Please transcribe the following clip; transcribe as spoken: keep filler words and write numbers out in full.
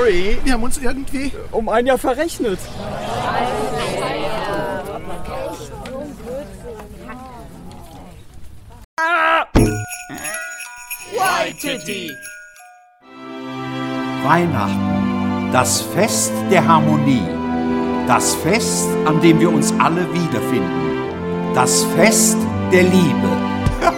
sorry, wir haben uns irgendwie um ein Jahr verrechnet. Ah! Waititi. Weihnachten, das Fest der Harmonie, das Fest, an dem wir uns alle wiederfinden, das Fest der Liebe.